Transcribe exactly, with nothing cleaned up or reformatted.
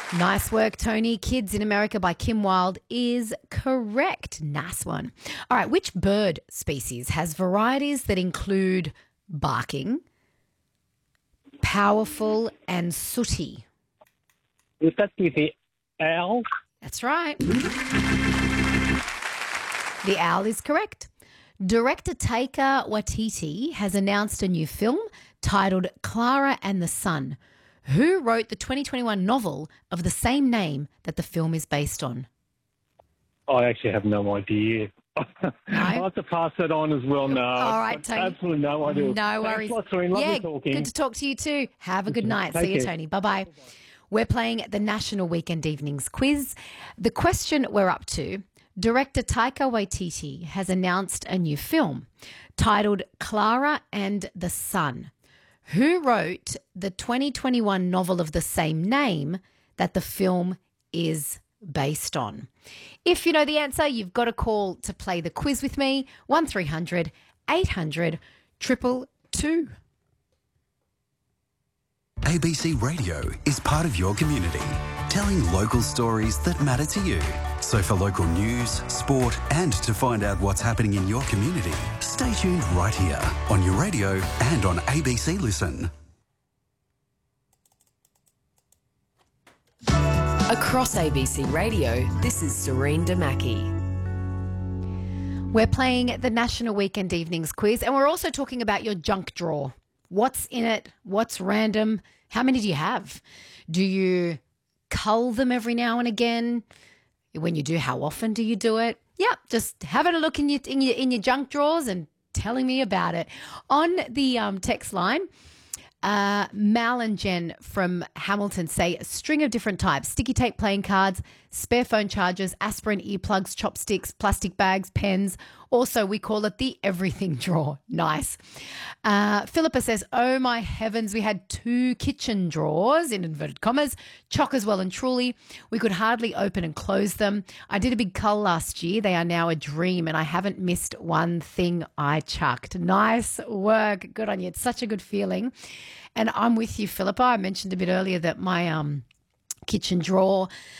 Nice work, Tony. Kids in America by Kim Wilde is correct. Nice one. All right, which bird species has varieties that include barking, powerful and sooty? Would that be the owl? That's right. The owl is correct. Director Taika Waititi has announced a new film titled Clara and the Sun. Who wrote the twenty twenty-one novel of the same name that the film is based on? I actually have no idea. No? I'll have to pass that on as well now. All right, Tony. Absolutely no idea. No worries. Thanks a lot, Serene. Lovely yeah, talking. good to talk to you too. Have a good night. Take See you, care. Tony. Bye-bye. We're playing the National Weekend Evenings Quiz. The question we're up to, director Taika Waititi has announced a new film titled Clara and the Sun. Who wrote the twenty twenty-one novel of the same name that the film is based on? If you know the answer, you've got a call to play the quiz with me, one three hundred eight hundred two two two. A B C Radio is part of your community, telling local stories that matter to you. So for local news, sport and to find out what's happening in your community, stay tuned right here on your radio and on A B C Listen. Across A B C Radio, this is Serene Damaki. We're playing the National Weekend Evenings Quiz, and we're also talking about your junk drawer. What's in it? What's random? How many do you have? Do you cull them every now and again? When you do, how often do you do it? Yeah, just having a look in your in your in your junk drawers and telling me about it. On the um, text line, uh, Mal and Jen from Hamilton say a string of different types: sticky tape playing cards, spare phone chargers, aspirin earplugs, chopsticks, plastic bags, pens. Also, we call it the everything drawer. Nice. Uh, Philippa says, oh my heavens, we had two kitchen drawers, in inverted commas, chock as well and truly. We could hardly open and close them. I did a big cull last year. They are now a dream and I haven't missed one thing I chucked. Nice work. Good on you. It's such a good feeling. And I'm with you, Philippa. I mentioned a bit earlier that my um. kitchen drawer